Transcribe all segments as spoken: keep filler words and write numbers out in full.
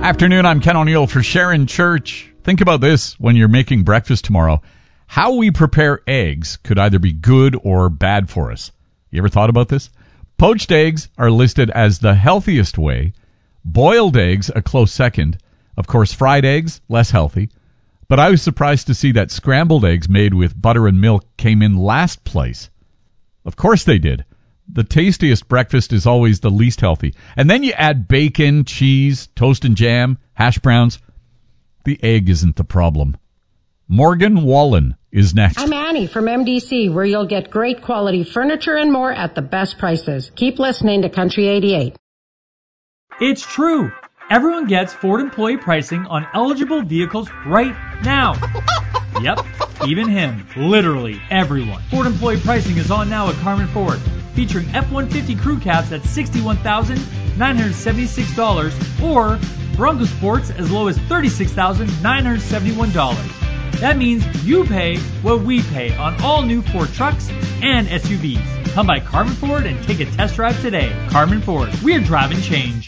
Afternoon, I'm Ken O'Neill for Sharon Church. Think about this when you're making breakfast tomorrow. How we prepare eggs could either be good or bad for us. You ever thought about this? Poached eggs are listed as the healthiest way. Boiled eggs, a close second. Of course, fried eggs, less healthy. But I was surprised to see that scrambled eggs made with butter and milk came in last place. Of course they did. The tastiest breakfast is always the least healthy. And then you add bacon, cheese, toast and jam, hash browns. The egg isn't the problem. Morgan Wallen is next. I'm Annie from M D C, where you'll get great quality furniture and more at the best prices. Keep listening to Country eighty-eight. It's true. Everyone gets Ford employee pricing on eligible vehicles right now. Yep, even him. Literally everyone. Ford employee pricing is on now at Carmen Ford, featuring F one fifty crew cabs at sixty-one thousand nine hundred seventy-six dollars or Bronco Sports as low as thirty-six thousand nine hundred seventy-one dollars. That means you pay what we pay on all new Ford trucks and S U Vs. Come by Carmen Ford and take a test drive today. Carmen Ford, we're driving change.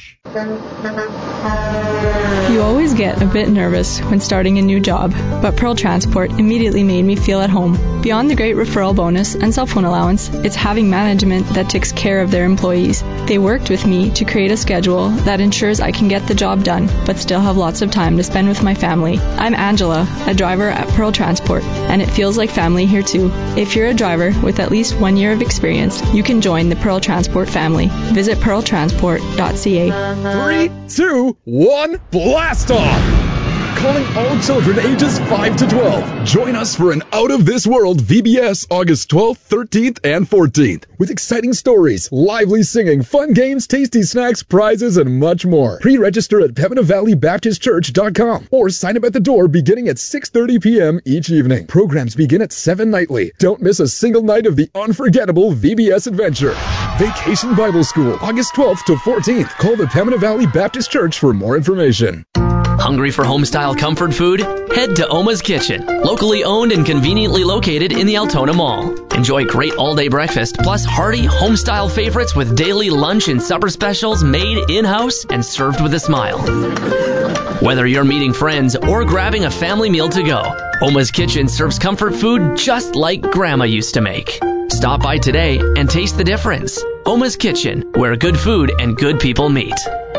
You always get a bit nervous when starting a new job, but Pearl Transport immediately made me feel at home. Beyond the great referral bonus and cell phone allowance, it's having management that takes care of their employees. They worked with me to create a schedule that ensures I can get the job done, but still have lots of time to spend with my family. I'm Angela, a driver at Pearl Transport, and it feels like family here too. If you're a driver with at least one year of experience, you can join the Pearl Transport family. Visit pearl transport dot c a. Three, two, one, blast off! Calling all children ages five to twelve. Join us for an out-of-this-world V B S August twelfth, thirteenth, and fourteenth. With exciting stories, lively singing, fun games, tasty snacks, prizes, and much more. Pre-register at Pembina Valley Baptist Church dot com or sign up at the door beginning at six thirty p.m. each evening. Programs begin at seven nightly. Don't miss a single night of the unforgettable V B S adventure. Vacation Bible School, August twelfth to fourteenth. Call the Pembina Valley Baptist Church for more information. Hungry for home-style comfort food? Head to Oma's Kitchen, locally owned and conveniently located in the Altona Mall. Enjoy great all-day breakfast, plus hearty home-style favorites with daily lunch and supper specials made in-house and served with a smile. Whether you're meeting friends or grabbing a family meal to go, Oma's Kitchen serves comfort food just like Grandma used to make. Stop by today and taste the difference. Oma's Kitchen, where good food and good people meet.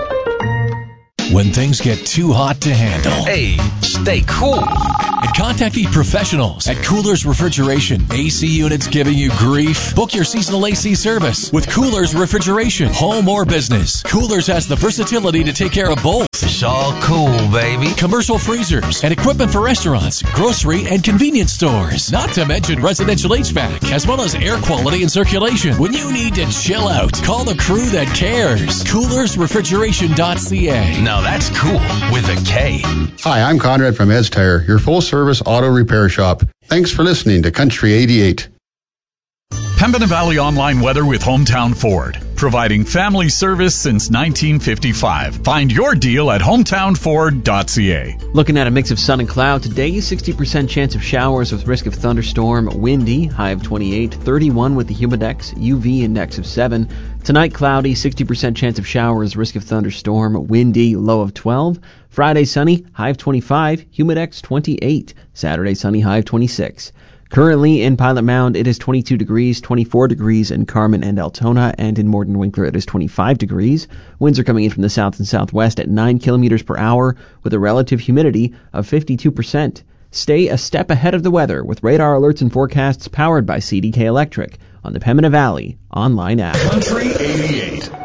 When things get too hot to handle. Hey, stay cool. And contact the professionals at Coolers Refrigeration. A C units giving you grief? Book your seasonal A C service with Coolers Refrigeration, home or business. Coolers has the versatility to take care of both. It's all cool, baby. Commercial freezers and equipment for restaurants, grocery, and convenience stores. Not to mention residential H V A C, as well as air quality and circulation. When you need to chill out, call the crew that cares. Coolers Refrigeration dot c a. Now that's cool with a K. Hi, I'm Conrad from Ed's Tire, your full-service auto repair shop. Thanks for listening to Country eighty-eight. Pembina Valley Online Weather with Hometown Ford, providing family service since nineteen fifty-five. Find your deal at hometown ford dot c a. Looking at a mix of sun and cloud today, sixty percent chance of showers with risk of thunderstorm, windy, high of twenty-eight, thirty-one with the humidex, U V index of seven. Tonight, cloudy, sixty percent chance of showers, risk of thunderstorm, windy, low of twelve. Friday, sunny, high of twenty-five, humidex twenty-eight. Saturday, sunny, high of twenty-six. Currently in Pilot Mound, it is twenty-two degrees, twenty-four degrees in Carmen and Altona, and in Morden Winkler it is twenty-five degrees. Winds are coming in from the south and southwest at nine kilometers per hour with a relative humidity of fifty-two percent. Stay a step ahead of the weather with radar alerts and forecasts powered by C D K Electric on the Pembina Valley online app. Country eighty-eight.